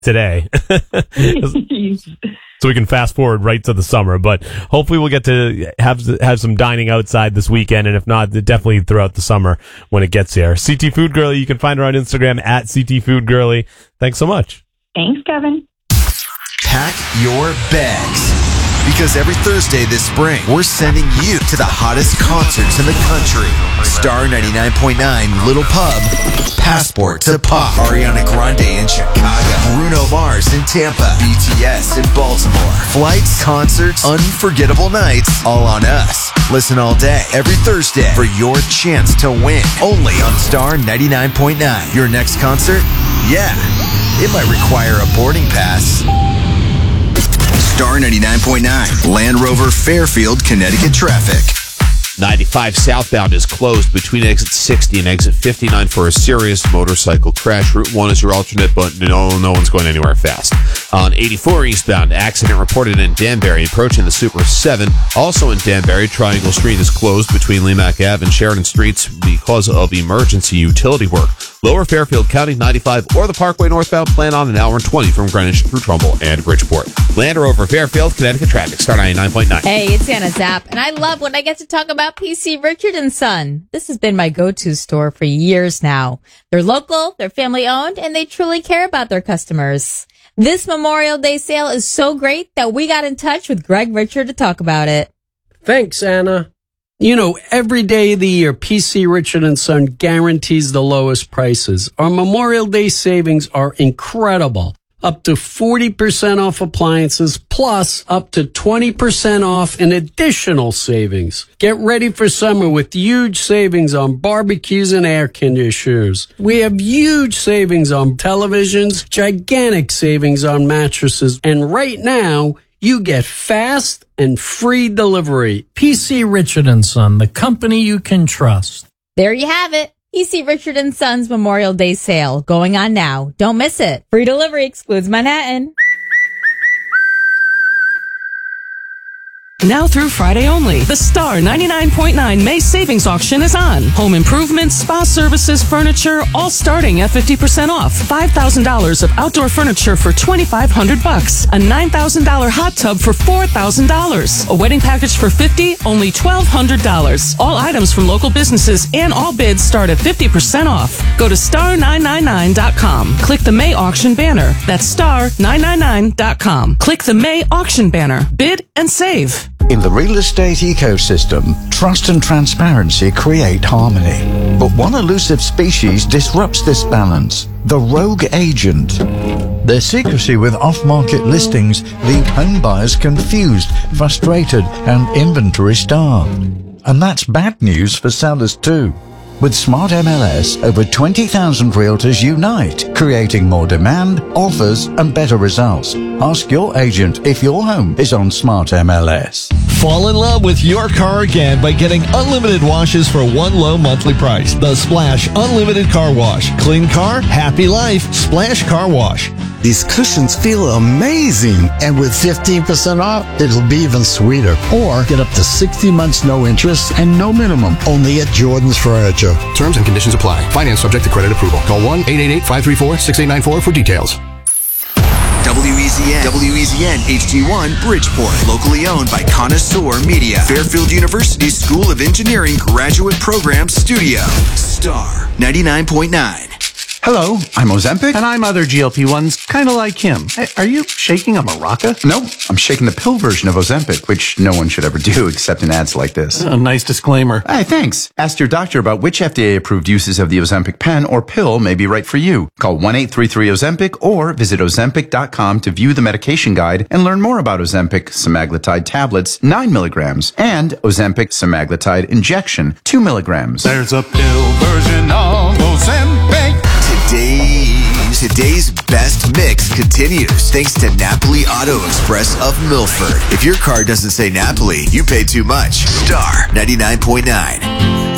today. So we can fast forward right to the summer, but hopefully we'll get to have some dining outside this weekend, and if not, definitely throughout the summer when it gets here. CT Food Girlie, you can find her on Instagram at CT Food Girlie. Thanks so much. Thanks, Kevin. Pack your bags. Because every Thursday this spring, we're sending you to the hottest concerts in the country. Star 99.9 Little Pub, Passport to Pop, Ariana Grande in Chicago, Bruno Mars in Tampa, BTS in Baltimore. Flights, concerts, unforgettable nights, all on us. Listen all day, every Thursday, for your chance to win. Only on Star 99.9. Your next concert? Yeah, it might require a boarding pass. Star 99.9, Land Rover, Fairfield, Connecticut traffic. 95 southbound is closed between exit 60 and exit 59 for a serious motorcycle crash. Route 1 is your alternate, but no one's going anywhere fast. On 84 eastbound, accident reported in Danbury, approaching the Super 7. Also in Danbury, Triangle Street is closed between Lemak Ave and Sheridan Streets because of emergency utility work. Lower Fairfield County 95 or the Parkway northbound plan on an hour and 20 from Greenwich through Trumbull and Bridgeport. Land Rover, Fairfield, Connecticut traffic. Star 99.9. Hey, it's Anna Zapp, and I love when I get to talk about PC Richard & Son. This has been my go-to store for years now. They're local, they're family-owned, and they truly care about their customers. This Memorial Day sale is so great that we got in touch with Greg Richard to talk about it. Thanks, Anna. You know, every day of the year, PC Richard & Son guarantees the lowest prices. Our Memorial Day savings are incredible. Up to 40% off appliances, plus up to 20% off in additional savings. Get ready for summer with huge savings on barbecues and air conditioners. We have huge savings on televisions, gigantic savings on mattresses, and right now, you get fast and free delivery. PC Richard & Son, the company you can trust. There you have it. PC Richard & Son's Memorial Day sale going on now. Don't miss it. Free delivery excludes Manhattan. Now through Friday only, the Star 99.9 May Savings Auction is on. Home improvements, spa services, furniture, all starting at 50% off. $5,000 of outdoor furniture for $2,500. A $9,000 hot tub for $4,000. A wedding package for $50, only $1,200. All items from local businesses and all bids start at 50% off. Go to star999.com. Click the May Auction banner. That's star999.com. Click the May Auction banner. Bid and save. In the real estate ecosystem, trust and transparency create harmony. But one elusive species disrupts this balance: the rogue agent. Their secrecy with off-market listings leave home buyers confused, frustrated, and inventory starved. And that's bad news for sellers too. With Smart MLS, over 20,000 realtors unite, creating more demand, offers, and better results. Ask your agent if your home is on Smart MLS. Fall in love with your car again by getting unlimited washes for one low monthly price. The Splash Unlimited Car Wash. Clean car, happy life. Splash Car Wash. These cushions feel amazing. And with 15% off, it'll be even sweeter. Or get up to 60 months no interest and no minimum. Only at Jordan's Furniture. Terms and conditions apply. Finance subject to credit approval. Call 1-888-534-6894 for details. WEZN HD1 Bridgeport. Locally owned by Connoisseur Media. Fairfield University School of Engineering Graduate Program Studio. Star 99.9. Hello, I'm Ozempic. And I'm other GLP-1s, kind of like him. Hey, are you shaking a maraca? No, I'm shaking the pill version of Ozempic, which no one should ever do except in ads like this. Nice disclaimer. Hey, thanks. Ask your doctor about which FDA-approved uses of the Ozempic pen or pill may be right for you. Call 1-833-OZEMPIC or visit Ozempic.com to view the medication guide and learn more about Ozempic semaglutide tablets, 9 milligrams, and Ozempic semaglutide injection, 2 milligrams. There's a pill version of Ozempic. Today's best mix continues thanks to Napoli Auto Express of Milford. If your car doesn't say Napoli, you pay too much. Star 99.9.